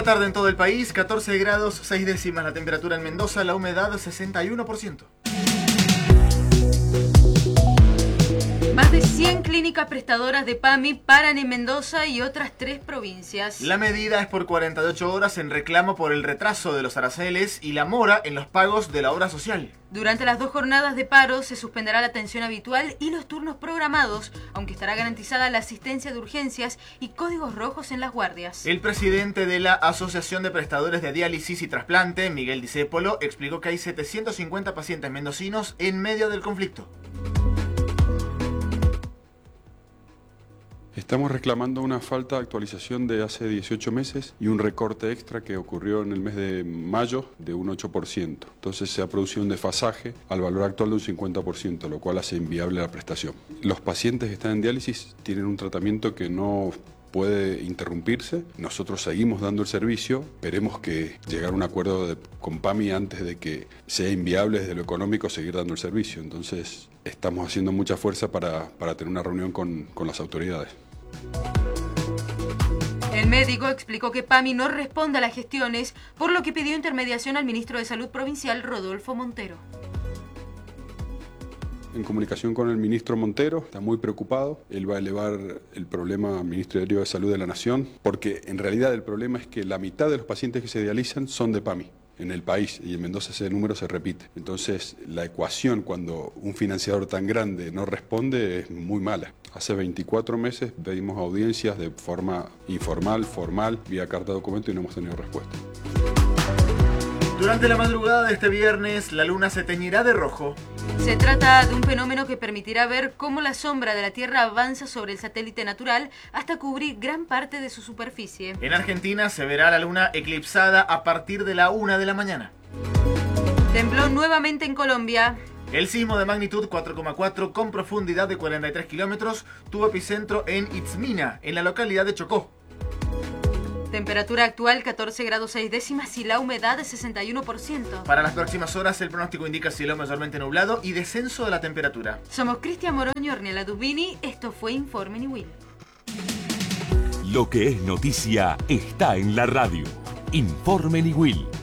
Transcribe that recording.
tarde en todo el país, 14 grados 6 décimas la temperatura en Mendoza, la humedad 61%. Más de 100 clínicas prestadoras de PAMI paran en Mendoza y otras 3 provincias. La medida es por 48 horas en reclamo por el retraso de los aranceles y la mora en los pagos de la obra social. Durante las 2 jornadas de paro se suspenderá la atención habitual y los turnos programados, aunque estará garantizada la asistencia de urgencias y códigos rojos en las guardias. El presidente de la Asociación de Prestadores de Diálisis y Trasplante, Miguel Discépolo, explicó que hay 750 pacientes mendocinos en medio del conflicto. Estamos reclamando una falta de actualización de hace 18 meses y un recorte extra que ocurrió en el mes de mayo de un 8%. Entonces se ha producido un desfasaje al valor actual de un 50%, lo cual hace inviable la prestación. Los pacientes que están en diálisis tienen un tratamiento que no puede interrumpirse. Nosotros seguimos dando el servicio. Esperemos que llegar a un acuerdo con PAMI antes de que sea inviable desde lo económico seguir dando el servicio. Entonces estamos haciendo mucha fuerza para tener una reunión con las autoridades. El médico explicó que PAMI no responde a las gestiones, por lo que pidió intermediación al ministro de Salud provincial, Rodolfo Montero. En comunicación con el ministro Montero, está muy preocupado. Él va a elevar el problema al Ministerio de Salud de la Nación, porque en realidad el problema es que la mitad de los pacientes que se dializan son de PAMI en el país, y en Mendoza ese número se repite. Entonces, la ecuación cuando un financiador tan grande no responde es muy mala. Hace 24 meses pedimos audiencias de forma informal, formal, vía carta de documento y no hemos tenido respuesta. Durante la madrugada de este viernes, la luna se teñirá de rojo. Se trata de un fenómeno que permitirá ver cómo la sombra de la Tierra avanza sobre el satélite natural hasta cubrir gran parte de su superficie. En Argentina se verá la luna eclipsada a partir de la 1 de la mañana. Tembló nuevamente en Colombia. El sismo de magnitud 4,4 con profundidad de 43 kilómetros tuvo epicentro en Itzmina, en la localidad de Chocó. Temperatura actual 14 grados 6 décimas y la humedad de 61%. Para las próximas horas el pronóstico indica cielo mayormente nublado y descenso de la temperatura. Somos Cristian Moroño y Ornella Dubini. Esto fue Informe Niwil. Lo que es noticia está en la radio. Informe Niwil.